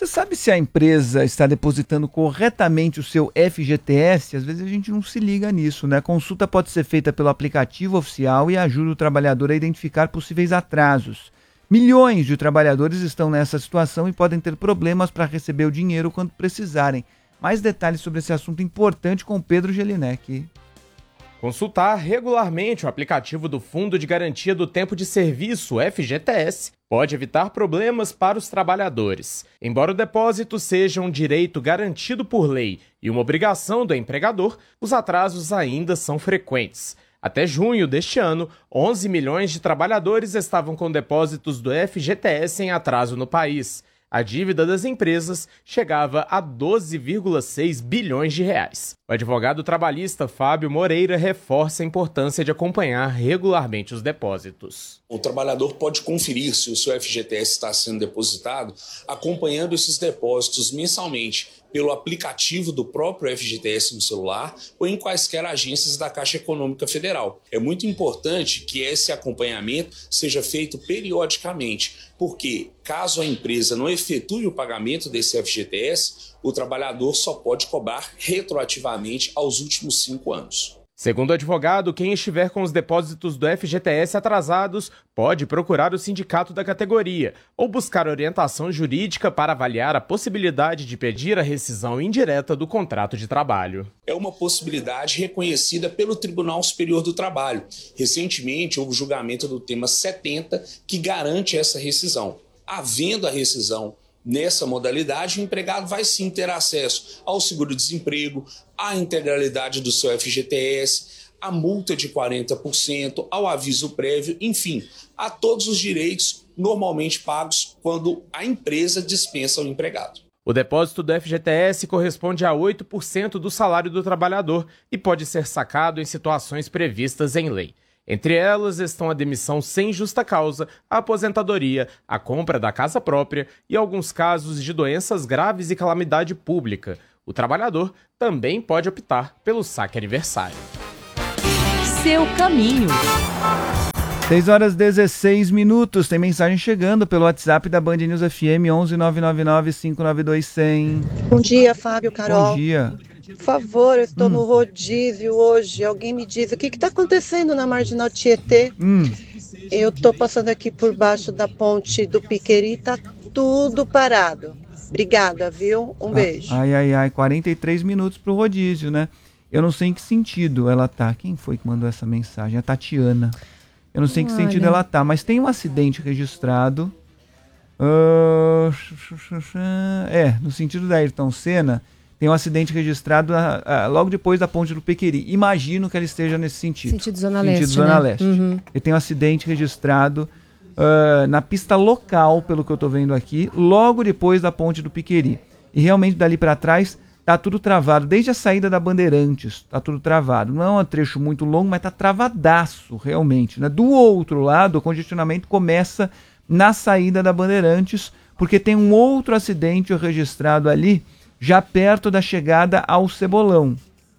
Você sabe se a empresa está depositando corretamente o seu FGTS? Às vezes a gente não se liga nisso, né? A consulta pode ser feita pelo aplicativo oficial e ajuda o trabalhador a identificar possíveis atrasos. Milhões de trabalhadores estão nessa situação e podem ter problemas para receber o dinheiro quando precisarem. Mais detalhes sobre esse assunto importante com o Pedro Gelinek. Consultar regularmente o aplicativo do Fundo de Garantia do Tempo de Serviço, FGTS, pode evitar problemas para os trabalhadores. Embora o depósito seja um direito garantido por lei e uma obrigação do empregador, os atrasos ainda são frequentes. Até junho deste ano, 11 milhões de trabalhadores estavam com depósitos do FGTS em atraso no país. A dívida das empresas chegava a 12,6 bilhões de reais. O advogado trabalhista Fábio Moreira reforça a importância de acompanhar regularmente os depósitos. O trabalhador pode conferir se o seu FGTS está sendo depositado acompanhando esses depósitos mensalmente pelo aplicativo do próprio FGTS no celular ou em quaisquer agências da Caixa Econômica Federal. É muito importante que esse acompanhamento seja feito periodicamente, porque caso a empresa não efetue o pagamento desse FGTS, o trabalhador só pode cobrar retroativamente aos últimos 5 anos. Segundo o advogado, quem estiver com os depósitos do FGTS atrasados pode procurar o sindicato da categoria ou buscar orientação jurídica para avaliar a possibilidade de pedir a rescisão indireta do contrato de trabalho. É uma possibilidade reconhecida pelo Tribunal Superior do Trabalho. Recentemente, houve o julgamento do tema 70 que garante essa rescisão. Havendo a rescisão nessa modalidade, o empregado vai sim ter acesso ao seguro-desemprego, à integralidade do seu FGTS, à multa de 40%, ao aviso prévio, enfim, a todos os direitos normalmente pagos quando a empresa dispensa o empregado. O depósito do FGTS corresponde a 8% do salário do trabalhador e pode ser sacado em situações previstas em lei. Entre elas estão a demissão sem justa causa, a aposentadoria, a compra da casa própria e alguns casos de doenças graves e calamidade pública. O trabalhador também pode optar pelo saque aniversário. Seu caminho. 6h16. Tem mensagem chegando pelo WhatsApp da Band News FM 11 999 592 100. Bom dia, Fábio, Carol. Bom dia. Por favor, eu estou no rodízio hoje. Alguém me diz o que está acontecendo na Marginal Tietê. Eu estou passando aqui por baixo da ponte do Piqueri, tá tudo parado. Obrigada, viu? Um beijo. 43 minutos pro rodízio, né? Eu não sei em que sentido ela tá. Quem foi que mandou essa mensagem? A Tatiana. Eu não sei em que sentido ela tá, mas tem um acidente registrado. No sentido da Ayrton Senna. Tem um acidente registrado logo depois da ponte do Pequeri. Imagino que ela esteja nesse sentido. Sentido Zona Leste, Zona né? Leste. Uhum. E tem um acidente registrado na pista local, pelo que eu estou vendo aqui, logo depois da ponte do Piqueri. E realmente dali para trás tá tudo travado. Desde a saída da Bandeirantes, tá tudo travado. Não é um trecho muito longo, mas tá travadaço realmente, né? Do outro lado, o congestionamento começa na saída da Bandeirantes, porque tem um outro acidente registrado ali, já perto da chegada ao Cebolão.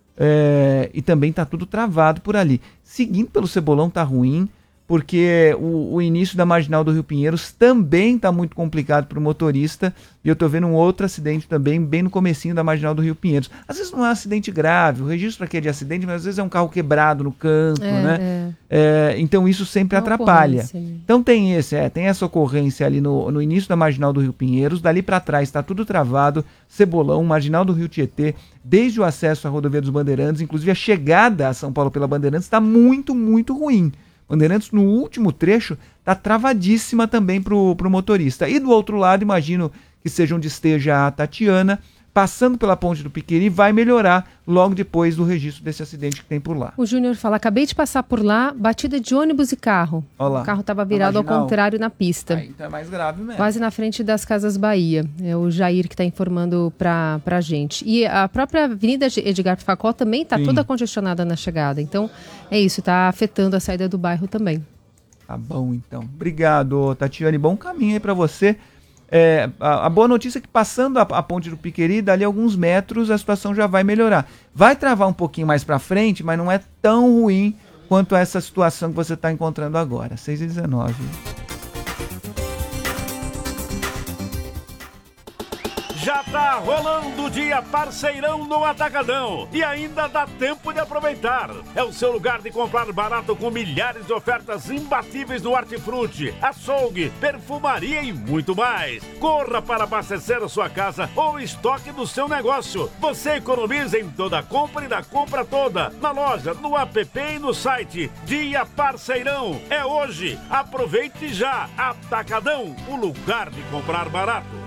E também está tudo travado por ali. Seguindo pelo Cebolão está ruim, porque o início da Marginal do Rio Pinheiros também está muito complicado para o motorista, e eu estou vendo um outro acidente também, bem no comecinho da Marginal do Rio Pinheiros. Às vezes não é um acidente grave, o registro aqui é de acidente, mas às vezes é um carro quebrado no canto, né? Então isso sempre atrapalha. Então tem essa ocorrência ali no início da Marginal do Rio Pinheiros, dali para trás está tudo travado, Cebolão, Marginal do Rio Tietê, desde o acesso à rodovia dos Bandeirantes, inclusive a chegada a São Paulo pela Bandeirantes está muito, muito ruim. Bandeirantes, no último trecho, está travadíssima também para o motorista. E do outro lado, imagino que seja onde esteja a Tatiana, passando pela ponte do Piqueri, vai melhorar logo depois do registro desse acidente que tem por lá. O Júnior fala, acabei de passar por lá, batida de ônibus e carro. Olá. O carro estava virado ao contrário na pista. Então é mais grave mesmo. Quase na frente das Casas Bahia. É o Jair que está informando pra gente. E a própria Avenida Edgar Facó também está toda congestionada na chegada. Então é isso, está afetando a saída do bairro também. Tá bom, então. Obrigado, Tatiane. Bom caminho aí para você. A boa notícia é que passando a ponte do Piqueri, dali a alguns metros, a situação já vai melhorar. Vai travar um pouquinho mais para frente, mas não é tão ruim quanto essa situação que você está encontrando agora. 6h19. Já tá rolando o dia parceirão no Atacadão e ainda dá tempo de aproveitar. É o seu lugar de comprar barato com milhares de ofertas imbatíveis no hortifruti, açougue, perfumaria e muito mais. Corra para abastecer a sua casa ou estoque do seu negócio. Você economiza em toda compra e da compra toda. Na loja, no app e no site. Dia parceirão é hoje. Aproveite já. Atacadão, o lugar de comprar barato.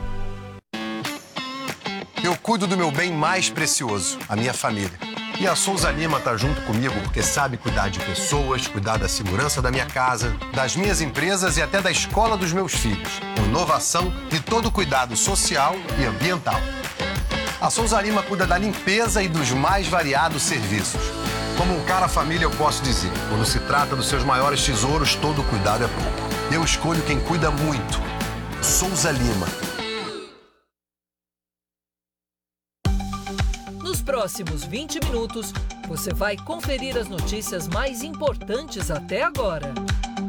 Eu cuido do meu bem mais precioso, a minha família. E a Souza Lima tá junto comigo porque sabe cuidar de pessoas, cuidar da segurança da minha casa, das minhas empresas e até da escola dos meus filhos. Com inovação e todo cuidado social e ambiental. A Souza Lima cuida da limpeza e dos mais variados serviços. Como um cara família, eu posso dizer, quando se trata dos seus maiores tesouros, todo cuidado é pouco. Eu escolho quem cuida muito. Souza Lima. Nos próximos 20 minutos, você vai conferir as notícias mais importantes até agora.